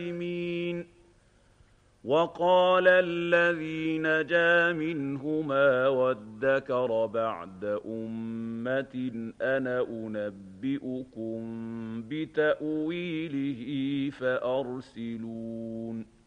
الظالمين وقال الذي نجا منهما وادكر بعد أمة أنا أنبئكم بتأويله فأرسلون